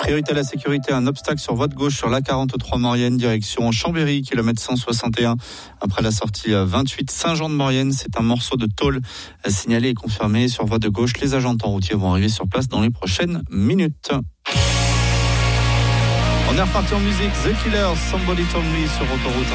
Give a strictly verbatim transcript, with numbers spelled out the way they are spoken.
Priorité à la sécurité, un obstacle sur voie de gauche sur l'A quarante-trois Maurienne, direction Chambéry, kilomètre cent soixante et un. Après la sortie vingt-huit Saint-Jean-de-Maurienne, c'est un morceau de tôle signalé et confirmé sur voie de gauche. Les agents de temps routier vont arriver sur place dans les prochaines minutes. On est reparti en musique. The Killers, Somebody Told Me sur Autoroute